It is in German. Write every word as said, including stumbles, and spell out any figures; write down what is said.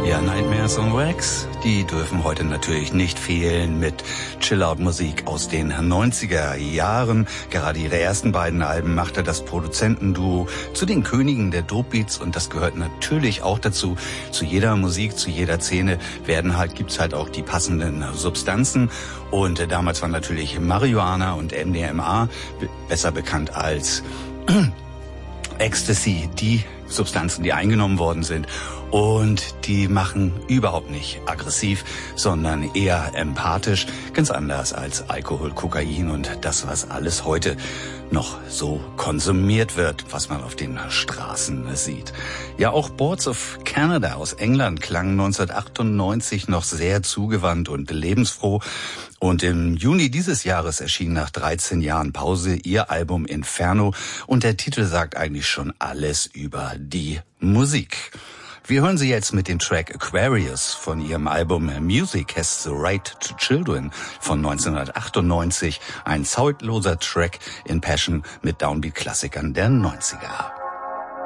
Ja, Nightmares on Wax, die dürfen heute natürlich nicht fehlen mit Chill-Out-Musik aus den neunziger Jahren. Gerade ihre ersten beiden Alben machte das Produzentenduo zu den Königen der Dope-Beats und das gehört natürlich auch dazu. Zu jeder Musik, zu jeder Szene werden halt, gibt's halt auch die passenden Substanzen und äh, damals war natürlich Marihuana und M D M A, besser bekannt als Ecstasy, die Substanzen, die eingenommen worden sind. Und die machen überhaupt nicht aggressiv, sondern eher empathisch, ganz anders als Alkohol, Kokain und das, was alles heute noch so konsumiert wird, was man auf den Straßen sieht. Ja, auch Boards of Canada aus England klangen neunzehnhundertachtundneunzig noch sehr zugewandt und lebensfroh. Und im Juni dieses Jahres erschien nach dreizehn Jahren Pause ihr Album Inferno und der Titel sagt eigentlich schon alles über die Musik. Wir hören sie jetzt mit dem Track Aquarius von ihrem Album Music Has the Right to Children von neunzehnhundertachtundneunzig. Ein zeitloser Track in Passion mit Downbeat-Klassikern der neunziger.